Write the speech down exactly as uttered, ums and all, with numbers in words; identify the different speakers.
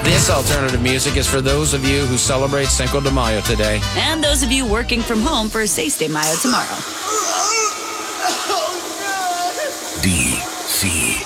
Speaker 1: This alternative music is for those of you who celebrate Cinco de Mayo today.
Speaker 2: And those of you working from home for Seis de Mayo tomorrow.
Speaker 3: D C